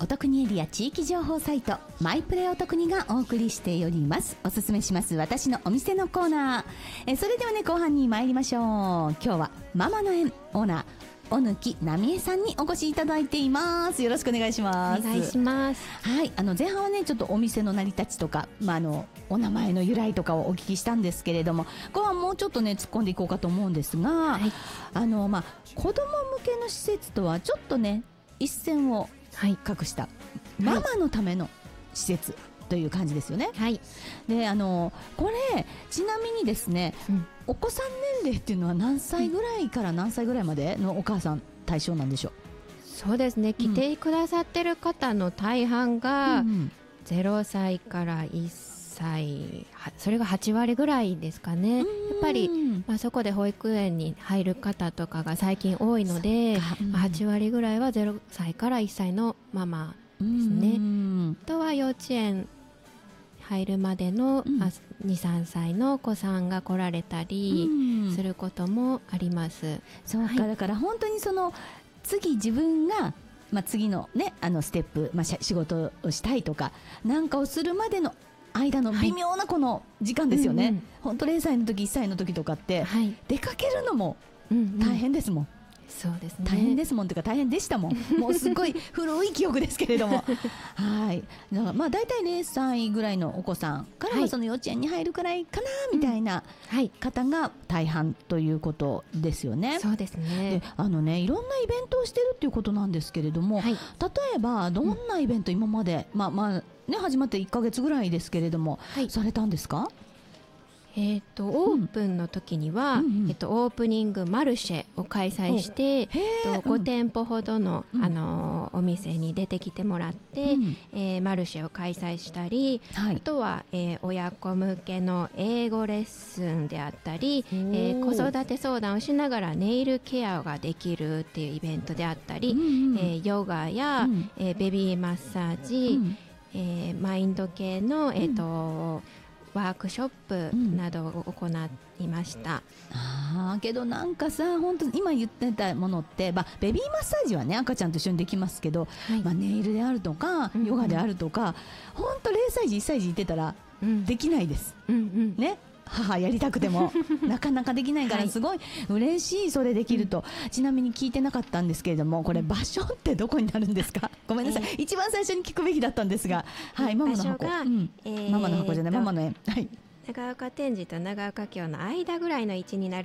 お得にエリア地域情報サイトマイプレお得にがお送りしております。おすすめします私のお店のコーナー。それではね、後半に参りましょう。今日はママの園オーナー小貫奈美恵さんにお越しいただいています。よろしくお願いします。 お願いします。 はい、前半はねちょっとお店の成り立ちとか、お名前の由来とかをお聞きしたんですけれども、後半もうちょっとね突っ込んでいこうかと思うんですが、はい、子供向けの施設とはちょっとね一線を画した、ママのための施設という感じですよね。 はい。 でこれちなみにですね、お子さん年齢っていうのは何歳ぐらいから何歳ぐらいまでのお母さん対象なんでしょう？ そうですね、来てくださってる方の大半が0歳から1歳、それが8割ぐらいですかね。やっぱり、そこで保育園に入る方とかが最近多いので、8割ぐらいは0歳から1歳のママですね。あとは幼稚園入るまでの、2、3歳のお子さんが来られたりすることもあります。 そうか、だから本当にその次自分が、次のねステップ、仕事をしたいとかなんかをするまでの間の微妙なこの時間ですよね。本当0歳の時1歳の時とかって、出かけるのも大変ですもん。 そうですね、 大変ですもんというか大変でしたもん。もうすごい古い記憶ですけれどもはい。だからだいたい0歳ぐらいのお子さんからその幼稚園に入るくらいかなみたいな方が大半ということですよね。 そうですね。 でいろんなイベントをしてるっていうことなんですけれども、例えばどんなイベント今まで、始まって1ヶ月ぐらいですけれども、されたんですか？ オープンの時には、オープニングマルシェを開催して、5店舗ほどの、お店に出てきてもらって、マルシェを開催したり、あとは、親子向けの英語レッスンであったり、子育て相談をしながらネイルケアができるっていうイベントであったり、ヨガや、ベビーマッサージ、マインド系の、ワークショップなどを行いました。 けどなんかさ、本当今言ってたものって、ベビーマッサージはね赤ちゃんと一緒にできますけど、ネイルであるとか、ヨガであるとか、本当0歳児1歳児いてたらできないです、ね。母やりたくてもなかなかできないからすごい嬉しい、それできると。ちなみに聞いてなかったんですけれども、これ場所ってどこになるんですか？ごめんなさい、一番最初に聞くべきだったんですが、ママの箱、ママの箱じゃない、ママの園、長岡天神と長岡京の間ぐらいの位置になる